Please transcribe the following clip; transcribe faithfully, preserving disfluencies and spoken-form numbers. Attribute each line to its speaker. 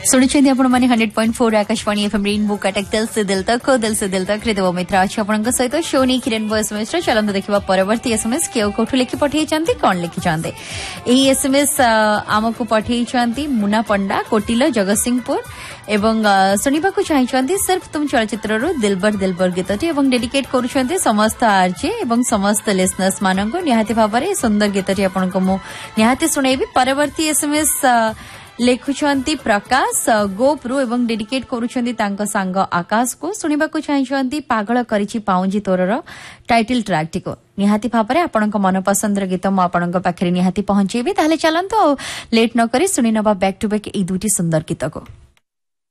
Speaker 1: सुनिछन्ती आपण माने hundred point four Akashvani FM rainbow Cuttack दिल से दिल तक दिल से दिल तक देव मित्र अछि आपनक सहित शोनी किरण बो एसएमएस रे चलंत देखिबा परवर्ती एसएमएस केउ कोठु लिखि पठेइ चंती कोन लिखि चंदे एही एसएमएस आमको पठेइ चंती मुना पंडा कोटिलो जगतसिंहपुर एवं सुनिबा को चाहि चंती सिर्फ तुम चलचित्र रो दिलबर दिलबर गीतटी एवं डेडिकेट करू चंती समस्त आरजे एवं समस्त लिसनर्स माननको निहाती भाबरे सुंदर गीतटी आपनको मो निहाती सुनाइबी परवर्ती एसएमएस लेखुचंती प्रकाश गोपरु एवं डेडिकेट करूचंती तांको सांग आकाश को सुनिबा को चाहिचंती पागल करिछि पाउंजी तोरर टाइटल ट्रैक टिको निहाती भाबरे आपनक मन पसंदर गीत म आपनक पाखरे निहाती पहुंचेबी ताले चलंतो लेट न करी सुनि नबा बैक टू बैक ए दुटी सुंदर गीत को।